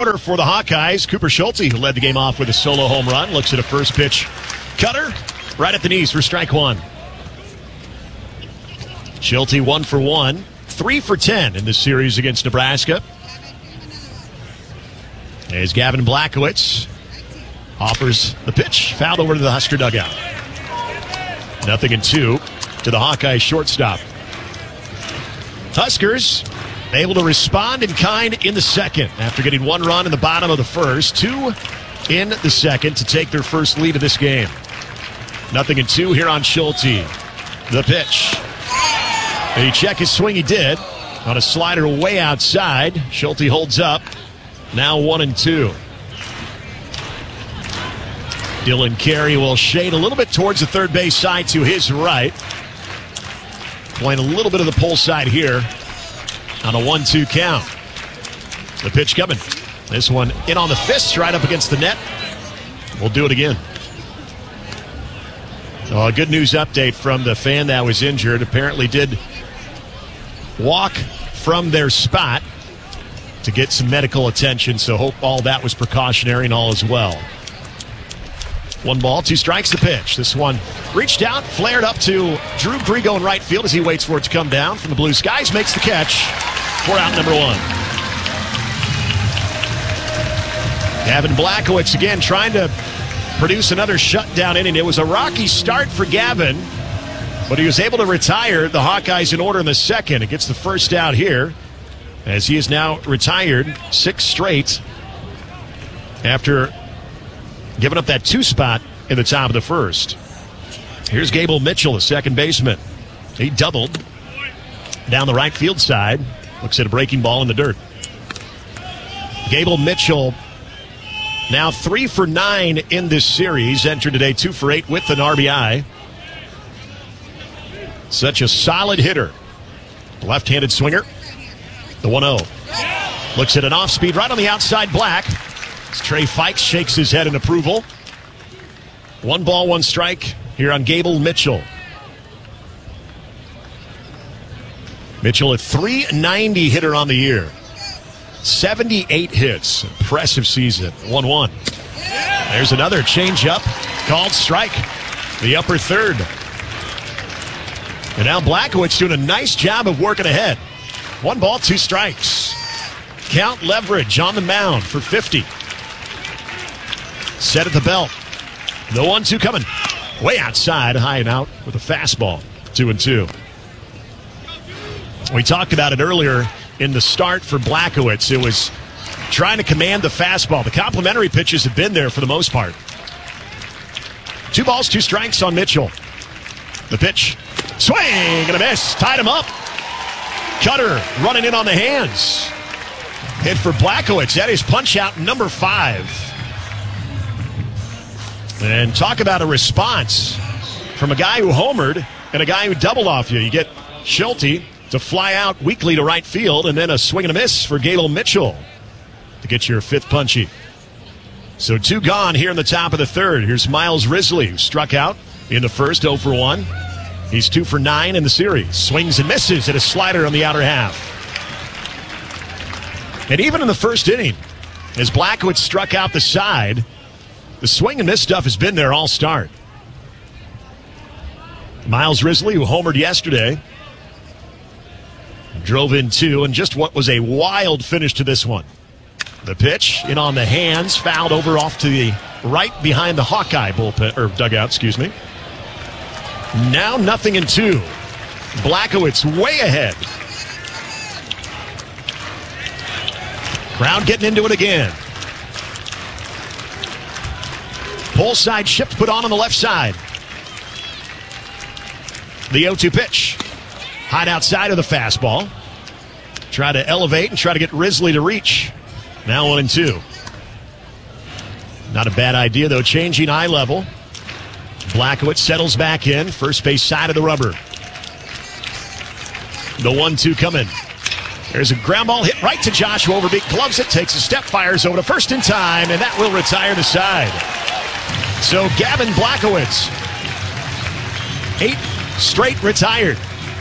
order for the Hawkeyes. Cooper Schulte, who led the game off with a solo home run, looks at a first pitch cutter right at the knees for strike one. Schulte 1 for 1, 3 for 10 in this series against Nebraska. As Gavin Blachowicz offers the pitch, fouled over to the Husker dugout. 0-2 to the Hawkeye shortstop. Huskers able to respond in kind in the second after getting 1 run in the bottom of the first, 2 in the second to take their first lead of this game. 0-2 here on Schulte. The pitch. Did he check his swing? He did. On a slider way outside. Schulte holds up. Now 1-2. Dylan Carey will shade a little bit towards the third base side to his right. Playing a little bit of the pull side here on a 1-2 count. The pitch coming. This one in on the fist, right up against the net. We'll do it again. A good news update from the fan that was injured. Apparently did walk from their spot to get some medical attention, so hope all that was precautionary and all is well. 1 ball, 2 strikes, the pitch. This one reached out, flared up to Drew Grigo in right field as he waits for it to come down from the blue skies, makes the catch for out number 1. Gavin Blachowicz again trying to produce another shutdown inning. It was a rocky start for Gavin, but he was able to retire the Hawkeyes in order in the second. It gets the first out here as he is now retired 6 straight after giving up that 2 spot in the top of the first. Here's Gable Mitchell, the second baseman. He doubled down the right field side. Looks at a breaking ball in the dirt. Gable Mitchell now 3 for 9 in this series. Entered today 2 for 8 with an RBI. Such a solid hitter. Left-handed swinger. The 1-0. Looks at an off-speed right on the outside Black. As Trey Fikes shakes his head in approval. 1 ball, 1 strike here on Gable Mitchell. Mitchell, a .390 hitter on the year. 78 hits. Impressive season. 1-1. There's another changeup called strike. The upper third. And now Blachowicz doing a nice job of working ahead. 1 ball, 2 strikes. Count Leverage on the mound for 50. Set at the belt. The 1-2 coming. Way outside, high and out with a fastball. 2-2. We talked about it earlier in the start for Blachowicz. It was trying to command the fastball. The complementary pitches have been there for the most part. 2 balls, 2 strikes on Mitchell. The pitch. Swing and a miss. Tied him up. Cutter running in on the hands. Hit for Blachowicz. That is punch out number 5. And talk about a response from a guy who homered and a guy who doubled off you. You get Schulte to fly out weakly to right field, and then a swing and a miss for Gable Mitchell to get your 5th punchy. So 2 gone here in the top of the third. Here's Miles Risley, who struck out in the first, 0 for 1. He's 2 for 9 in the series. Swings and misses at a slider on the outer half. And even in the first inning, as Blachowicz struck out the side, the swing and miss stuff has been there all start. Miles Risley, who homered yesterday, drove in 2, and just what was a wild finish to this one. The pitch in on the hands, fouled over off to the right behind the Hawkeye bullpen, or dugout, excuse me. Now 0-2. Blachowicz way ahead. Crowd getting into it again. Pull side shift put on the left side. The 0-2 pitch. Hide outside of the fastball. Try to elevate and try to get Risley to reach. Now 1-2. Not a bad idea, though. Changing eye level. Blachowicz settles back in. First base side of the rubber. The 1-2 coming. There's a ground ball hit right to Joshua Overbeek. Gloves it, takes a step, fires over to first in time, and that will retire the side. So Gavin Blachowicz, 8 straight retired.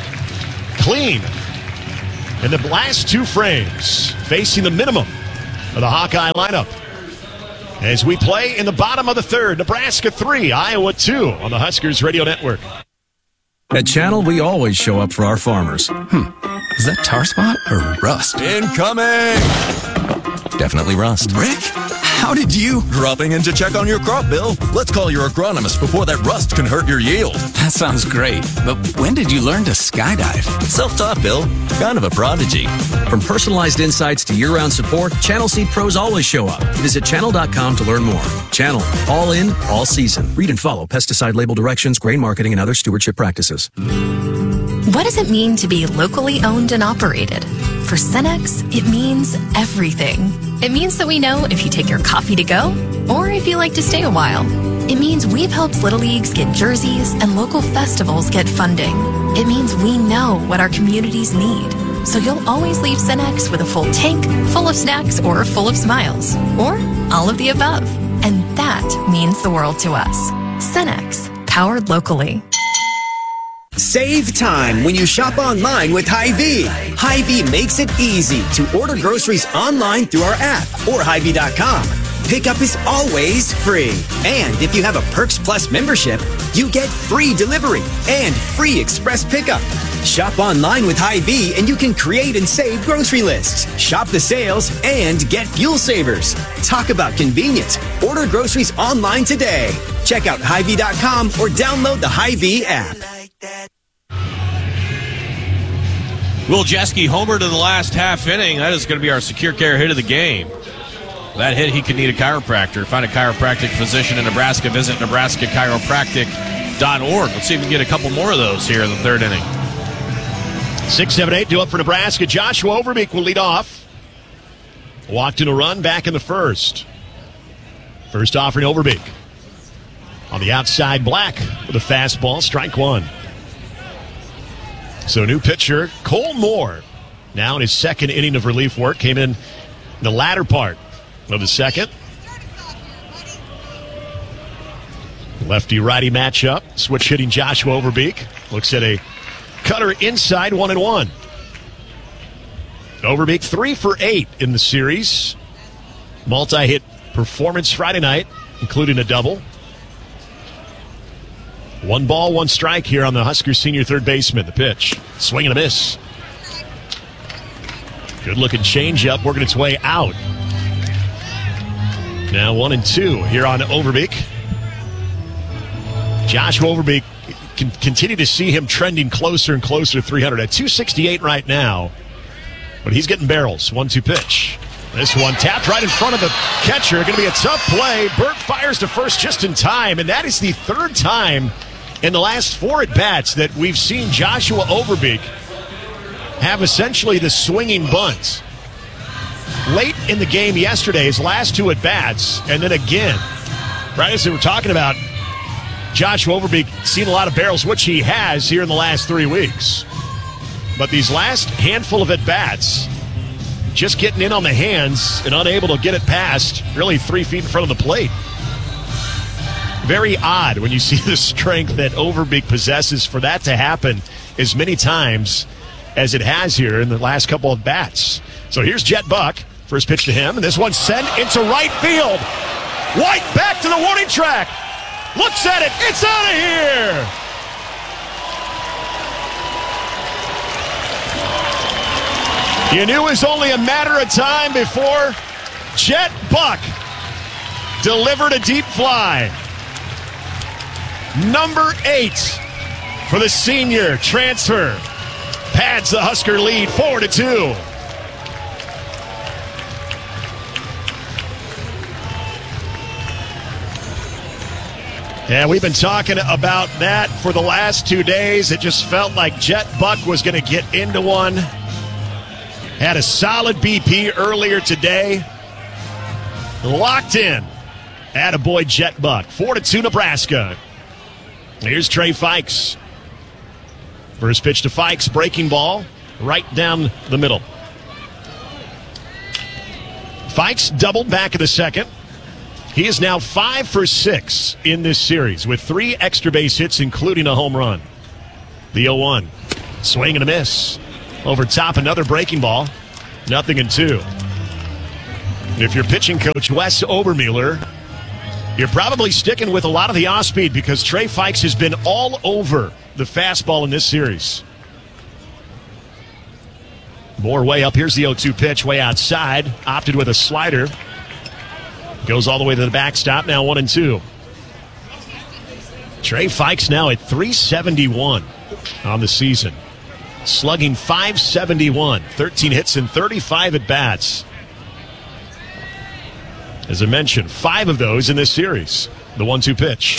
Clean. In the last 2 frames, facing the minimum of the Hawkeye lineup. As we play in the bottom of the third, Nebraska 3, Iowa 2 on the Huskers Radio Network. At Channel, we always show up for our farmers. Is that tar spot or rust? Incoming! Definitely rust. Rick, how did you? Dropping in to check on your crop, Bill. Let's call your agronomist before that rust can hurt your yield. That sounds great. But when did you learn to skydive? Self-taught, Bill. Kind of a prodigy. From personalized insights to year-round support, Channel Seed pros always show up. Visit channel.com to learn more. Channel. All in, all season. Read and follow pesticide label directions, grain marketing, and other stewardship practices. What does it mean to be locally owned and operated? For Cenex, it means everything. It means that we know if you take your coffee to go or if you like to stay a while. It means we've helped Little Leagues get jerseys and local festivals get funding. It means we know what our communities need. So you'll always leave Cenex with a full tank, full of snacks, or full of smiles. Or all of the above. And that means the world to us. Cenex, powered locally. Save time when you shop online with Hy-Vee. Hy-Vee makes it easy to order groceries online through our app or Hy-Vee.com. Pickup is always free. And if you have a Perks Plus membership, you get free delivery and free express pickup. Shop online with Hy-Vee and you can create and save grocery lists. Shop the sales and get fuel savers. Talk about convenience. Order groceries online today. Check out Hy-Vee.com or download the Hy-Vee app. Will Jeske homered in the last half inning. That is going to be our Secure Care hit of the game. That hit, he could need a chiropractor. Find a chiropractic physician in Nebraska. Visit nebraskachiropractic.org. Let's see if we can get a couple more of those here in the third inning. 6-7-8 due up for Nebraska. Joshua Overbeek will lead off. Walked in a run back in the first. First offering Overbeek. On the outside, Black with a fastball, strike one. So new pitcher, Cole Moore, now in his second inning of relief work, came in the latter part of the second. Lefty-righty matchup, switch hitting Joshua Overbeek. Looks at a cutter inside, 1-1. Overbeek 3 for 8 in the series. Multi-hit performance Friday night, including a double. 1 ball, 1 strike here on the Huskers senior third baseman. The pitch, swing and a miss. Good looking changeup working its way out. Now 1-2 here on Overbeek. Joshua Overbeek, can continue to see him trending closer and closer to 300 at 268 right now. But he's getting barrels. 1-2 pitch. This one tapped right in front of the catcher. Going to be a tough play. Burt fires to first just in time, and that is the third time in the last 4 at-bats that we've seen Joshua Overbeek have essentially the swinging bunt. Late in the game yesterday, his last 2 at-bats, and then again, right as we were talking about, Joshua Overbeek seen a lot of barrels, which he has here in the last 3 weeks. But these last handful of at-bats, just getting in on the hands and unable to get it past really 3 feet in front of the plate. Very odd when you see the strength that Overbeek possesses for that to happen as many times as it has here in the last couple of bats. So here's Jet Buck. First pitch to him, and this one's sent into right field. White back to the warning track. Looks at it. It's out of here. You knew it was only a matter of time before Jet Buck delivered a deep fly. Number 8 for the senior transfer. Pads the Husker lead 4-2. Yeah, we've been talking about that for the last 2 days. It just felt like Jet Buck was going to get into one. Had a solid BP earlier today. Locked in. Attaboy Jet Buck. 4-2 Nebraska. Here's Trey Fikes. First pitch to Fikes, breaking ball, right down the middle. Fikes doubled back in the second. He is now 5 for 6 in this series with 3 extra base hits, including a home run. The 0-1. Swing and a miss. Over top, another breaking ball. 0-2. If you're pitching coach Wes Obermueller, you're probably sticking with a lot of the off-speed because Trey Fikes has been all over the fastball in this series. Moore way up. Here's the 0-2 pitch, way outside. Opted with a slider. Goes all the way to the backstop. Now 1-2. Trey Fikes now at .371 on the season. Slugging .571. 13 hits and 35 at-bats. As I mentioned, 5 of those in this series. The 1-2 pitch.